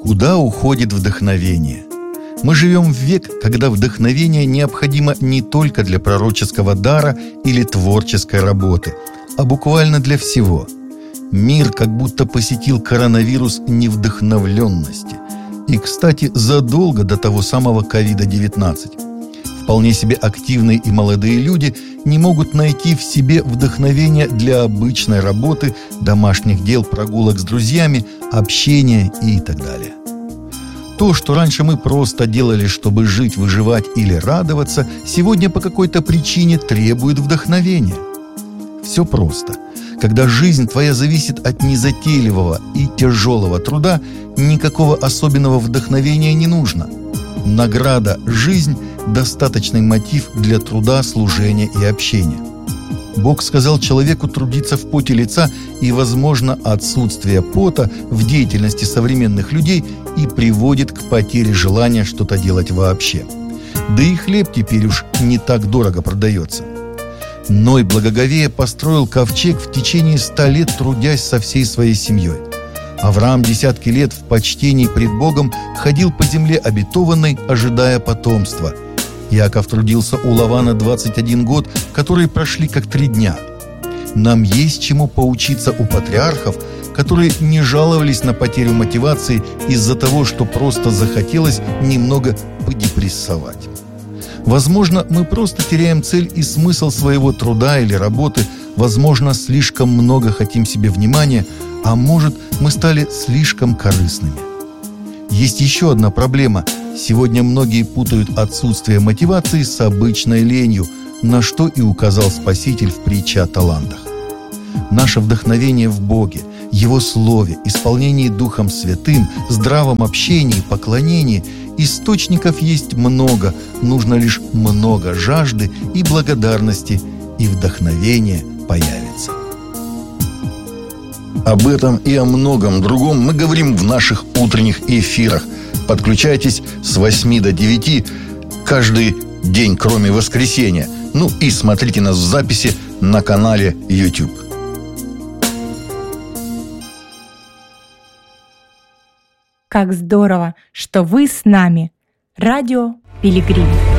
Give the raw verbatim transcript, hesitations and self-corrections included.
Куда уходит вдохновение? Мы живем в век, когда вдохновение необходимо не только для пророческого дара или творческой работы, а буквально для всего. Мир как будто посетил коронавирус невдохновленности. И, кстати, задолго до того самого ковид девятнадцать. Вполне себе активные и молодые люди не могут найти в себе вдохновение для обычной работы, домашних дел, прогулок с друзьями, общения и так далее. То, что раньше мы просто делали, чтобы жить, выживать или радоваться, сегодня по какой-то причине требует вдохновения. Все просто. Когда жизнь твоя зависит от незатейливого и тяжелого труда, никакого особенного вдохновения не нужно. Награда – жизнь – достаточный мотив для труда, служения и общения. Бог сказал человеку трудиться в поте лица, и, возможно, отсутствие пота в деятельности современных людей и приводит к потере желания что-то делать вообще. Да и хлеб теперь уж не так дорого продается. Ной благоговея построил ковчег в течение ста лет, трудясь со всей своей семьей. Авраам десятки лет в почтении пред Богом ходил по земле обетованной, ожидая потомства. Иаков трудился у Лавана двадцать один год, которые прошли как три дня. Нам есть чему поучиться у патриархов, которые не жаловались на потерю мотивации из-за того, что просто захотелось немного подепрессовать. Возможно, мы просто теряем цель и смысл своего труда или работы, возможно, слишком много хотим себе внимания, а может, мы стали слишком корыстными. Есть еще одна проблема. Сегодня многие путают отсутствие мотивации с обычной ленью, на что и указал Спаситель в притче о талантах. Наше вдохновение в Боге, Его Слове, исполнении Духом Святым, здравом общении, поклонении – источников есть много, нужно лишь много жажды и благодарности, и вдохновение появится. Об этом и о многом другом мы говорим в наших утренних эфирах. Подключайтесь с восьми до девяти каждый день, кроме воскресенья. Ну и смотрите нас в записи на канале YouTube. Как здорово, что вы с нами. Радио Пилигрим.